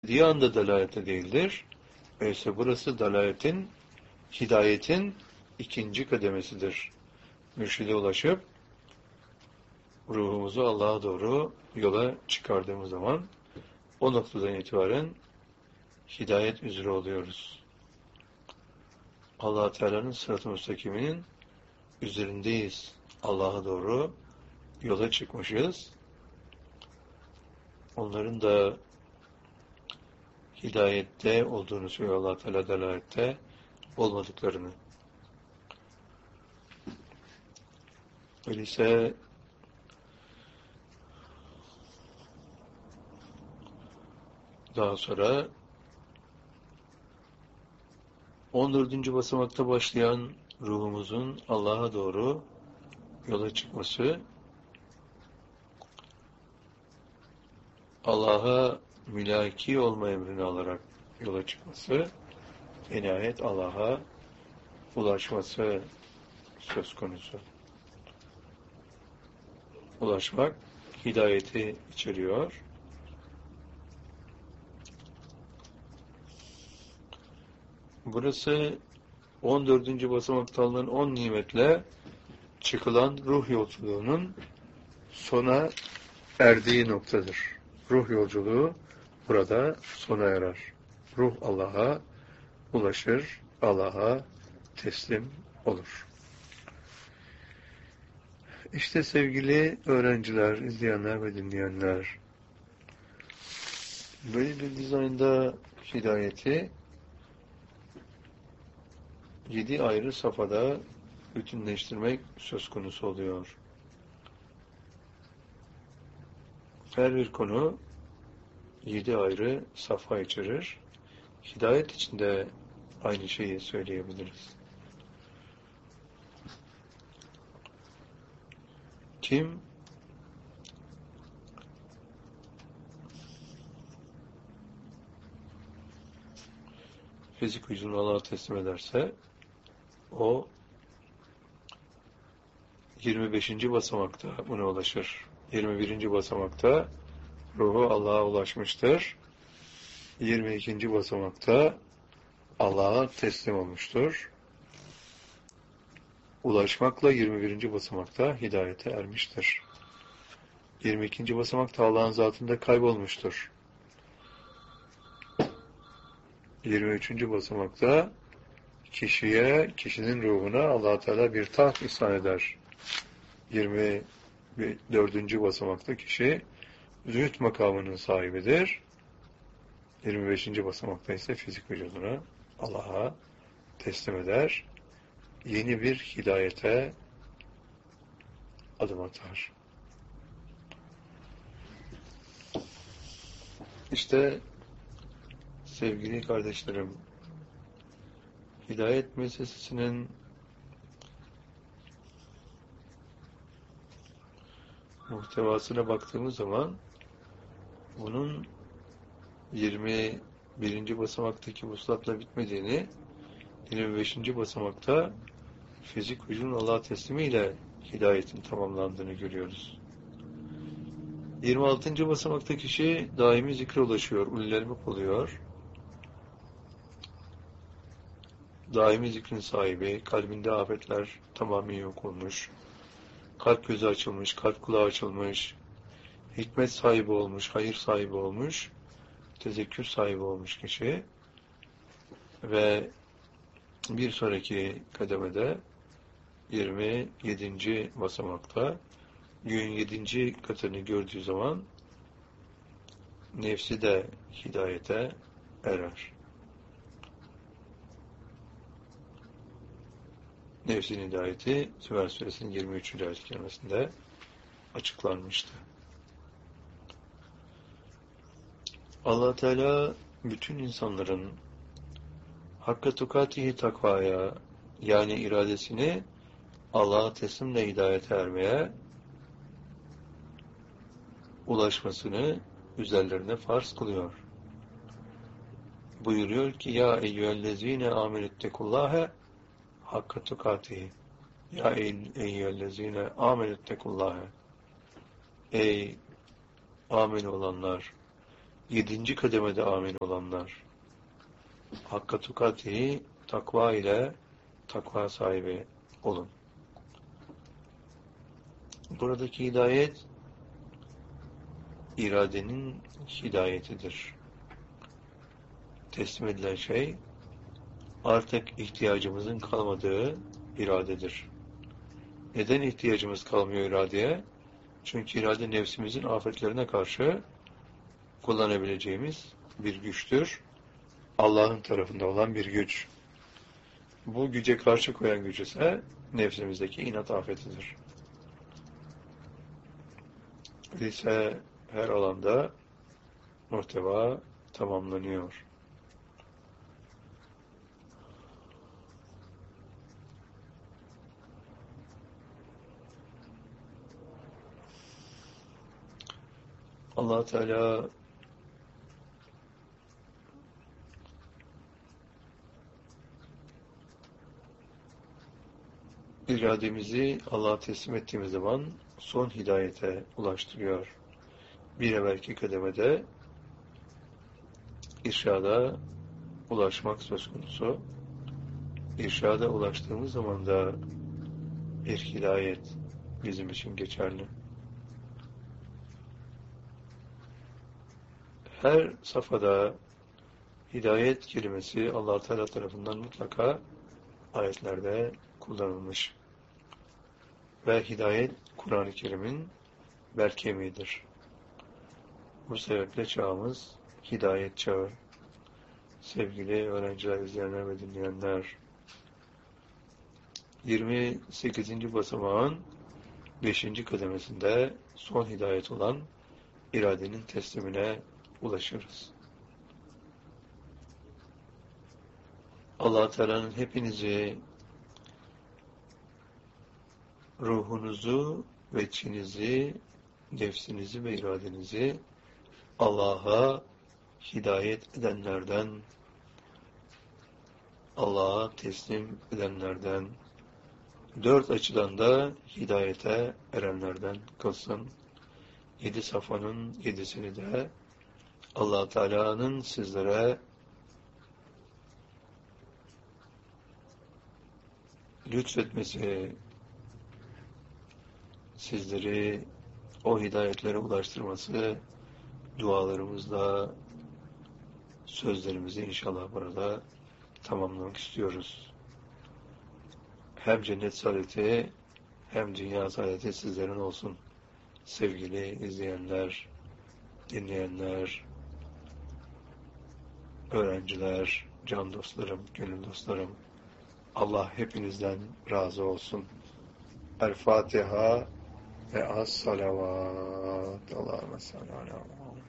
diye anda dalalette değildir. Öyleyse burası dalaletin, hidayetin ikinci kademesidir. Mürşide ulaşıp ruhumuzu Allah'a doğru yola çıkardığımız zaman o noktadan itibaren hidayet üzere oluyoruz. Allah Teala'nın sırat-ı müstakiminin üzerindeyiz. Allah'a doğru yola çıkmışız. Onların da hidayette olduğunu söylüyor Allah Teala, dalalette olmadıklarını. Öyleyse daha sonra 14. basamakta başlayan ruhumuzun Allah'a doğru yola çıkması, Allah'a mülaki olma emrini alarak yola çıkması, nihayet Allah'a ulaşması söz konusu. Ulaşmak hidayeti içeriyor. Burası 14. basamakta alınan 10 nimetle çıkılan ruh yolculuğunun sona erdiği noktadır. Ruh yolculuğu burada sona erer. Ruh Allah'a ulaşır, Allah'a teslim olur. İşte sevgili öğrenciler, izleyenler ve dinleyenler, böyle bir dizaynda hidayeti 7 ayrı safhada bütünleştirmek söz konusu oluyor. Her bir konu 7 ayrı safha içerir. Hidayet içinde aynı şeyi söyleyebiliriz. Kim fizik vücudunu Allah'a teslim ederse o 25. basamakta buna ulaşır. 21. basamakta ruhu Allah'a ulaşmıştır. 22. basamakta Allah'a teslim olmuştur. Ulaşmakla 21. basamakta hidayete ermiştir. 22. basamakta Allah'ın zatında kaybolmuştur. 23. basamakta kişinin ruhuna Allah Teala bir taht ihsan eder. 24. basamakta kişi zühd makamının sahibidir. 25. basamakta ise fizik vücudunu Allah'a teslim eder. Yeni bir hidayete adım atar. İşte sevgili kardeşlerim, hidayet müessesesinin muhtevasına baktığımız zaman bunun 21. basamaktaki vuslatla bitmediğini, 25. basamakta fizik vücudun Allah'a teslimiyle hidayetin tamamlandığını görüyoruz. 26. basamakta kişi daimi zikre ulaşıyor, ulul-elbab oluyor. Daimi zikrin sahibi, kalbinde afetler tamamen yok olmuş, kalp gözü açılmış, kalp kulağı açılmış, hikmet sahibi olmuş, hayır sahibi olmuş, tezekkür sahibi olmuş kişi ve bir sonraki kademede 27. basamakta göğün 7. katını gördüğü zaman nefsi de hidayete erer. Nefsin hidayeti Sümer Suresinin 23. ayet-i kerimesinde açıklanmıştı. Allah Teala bütün insanların hakka tukatihi takvaya, yani iradesini Allah'a teslimle hidayete ermeye ulaşmasını üzerlerine farz kılıyor. Buyuruyor ki ya eyyühellezine amenüttekullâhe hakka tukatihi. Ya eyyühellezine amenüttekullâhe. Ey amin olanlar, 7. kademede amin olanlar. Hakka tukatihi, takva ile takva sahibi olun. Buradaki hidayet, iradenin hidayetidir. Teslim edilen şey, artık ihtiyacımızın kalmadığı iradedir. Neden ihtiyacımız kalmıyor iradeye? Çünkü irade nefsimizin afetlerine karşı kullanabileceğimiz bir güçtür. Allah'ın tarafında olan bir güç. Bu güce karşı koyan güç ise nefsimizdeki inat afetidir. Öyleyse her alanda muhteva tamamlanıyor. Allah Teala irademizi Allah'a teslim ettiğimiz zaman son hidayete ulaştırıyor. Bir evvelki kademede irşada ulaşmak söz konusu. İrşada ulaştığımız zaman da bir hidayet bizim için geçerli. Her safhada hidayet kelimesi Allah Teala tarafından mutlaka ayetlerde kullanılmış. Ve hidayet Kur'an-ı Kerim'in berkemidir. Bu sebeple çağımız hidayet çağı. Sevgili öğrenciler, izleyenler ve dinleyenler, 28. basamağın 5. kademesinde son hidayet olan iradenin teslimine ulaşırız. Allah Teala'nın hepinizi, ruhunuzu ve içinizi, nefsinizi ve iradenizi Allah'a hidayet edenlerden, Allah'a teslim edenlerden, 4 açıdan da hidayete erenlerden kılsın. 7 safhanın 7'sini de Allah Teala'nın sizlere lütfetmesi, sizleri o hidayetlere ulaştırması, dualarımızla sözlerimizi inşallah burada tamamlamak istiyoruz. Hem cennet saadeti hem dünya saadeti sizlerin olsun. Sevgili izleyenler, dinleyenler, öğrenciler, can dostlarım, gönül dostlarım, Allah hepinizden razı olsun. El Fatiha ve as-salavat. Allahümme salli ala